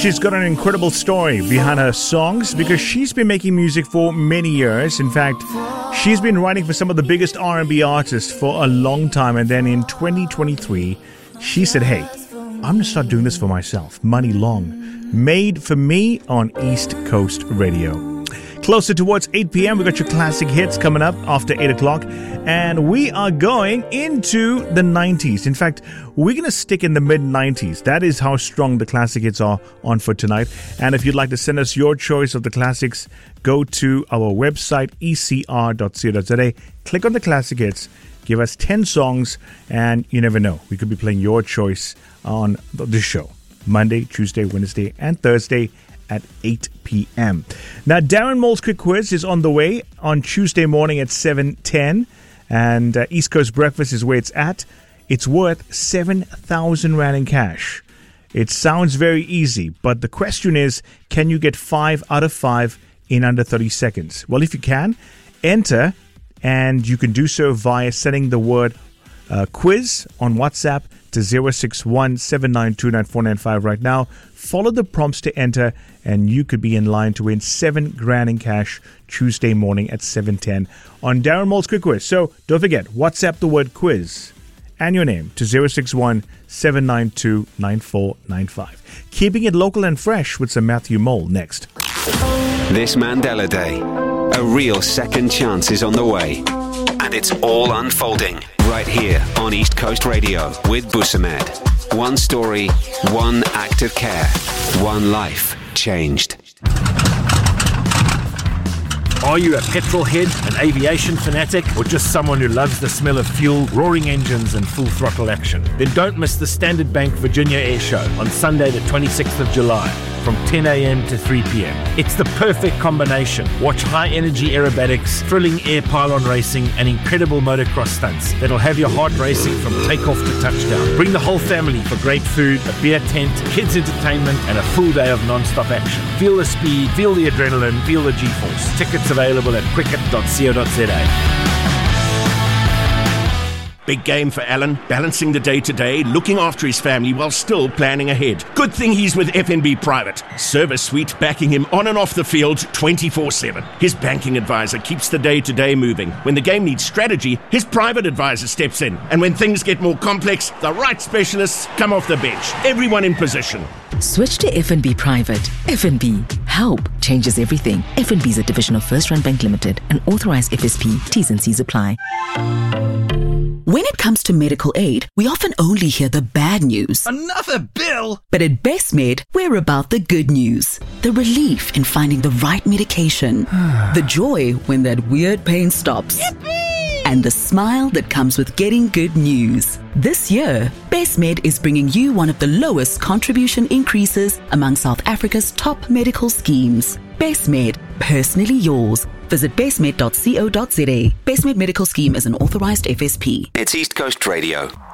she's got an incredible story behind her songs because she's been making music for many years. In fact, she's been writing for some of the biggest R&B artists for a long time. And then in 2023, she said, hey, I'm going to start doing this for myself. Money Long, Made for Me on East Coast Radio. Closer towards 8 p.m., we got your classic hits coming up after 8 o'clock. And we are going into the 90s. In fact, we're going to stick in the mid-90s. That is how strong the classic hits are on for tonight. And if you'd like to send us your choice of the classics, go to our website, ecr.co.za. Click on the classic hits. Give us 10 songs. And you never know. We could be playing your choice on the show. Monday, Tuesday, Wednesday, and Thursday at 8 p.m. Now, Darren Mole's Quick Quiz is on the way on Tuesday morning at 7:10. And East Coast Breakfast is where it's at. It's worth 7,000 Rand in cash. It sounds very easy, but the question is, can you get 5 out of 5 in under 30 seconds? Well, if you can, enter, and you can do so via sending the word quiz on WhatsApp to 061-792-9495 right now. Follow the prompts to enter, and you could be in line to win 7 grand in cash Tuesday morning at 7:10 on Darren Mole's Quick Quiz. So don't forget, WhatsApp the word quiz and your name to 061-792-9495. Keeping it local and fresh with some Matthew Mole next. This Mandela Day, a real second chance is on the way. And it's all unfolding right here on East Coast Radio with Busamed. One story, one act of care, one life changed. Are you a petrol head, an aviation fanatic, or just someone who loves the smell of fuel, roaring engines, and full throttle action? Then don't miss the Standard Bank Virginia Air Show on Sunday the 26th of July from 10 a.m. to 3 p.m. It's the perfect combination. Watch high-energy aerobatics, thrilling air pylon racing, and incredible motocross stunts that'll have your heart racing from takeoff to touchdown. Bring the whole family for great food, a beer tent, kids' entertainment, and a full day of non-stop action. Feel the speed, feel the adrenaline, feel the G-force. Tickets available at cricket.co.za. Big game for Alan, balancing the day-to-day, looking after his family while still planning ahead. Good thing he's with FNB Private. Service Suite backing him on and off the field 24/7. His banking advisor keeps the day-to-day moving. When the game needs strategy, his private advisor steps in. And when things get more complex, the right specialists come off the bench. Everyone in position. Switch to FNB Private. FNB. Help changes everything. FNB is a division of First Rand Bank Limited, an authorized FSP. T's and C's apply. When it comes to medical aid, we often only hear the bad news. Another bill! But at BestMed, we're about the good news. The relief in finding the right medication. The joy when that weird pain stops. Yippee! And the smile that comes with getting good news. This year, BestMed is bringing you one of the lowest contribution increases among South Africa's top medical schemes. BestMed, personally yours. Visit bestmed.co.za. BestMed Medical Scheme is an authorized FSP. It's East Coast Radio.